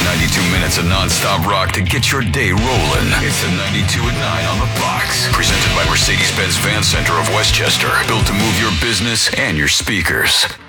92 minutes of non-stop rock to get your day rolling. It's the 92 at 9 on the box. Presented by Mercedes-Benz Van Center of Westchester. Built to move your business and your speakers.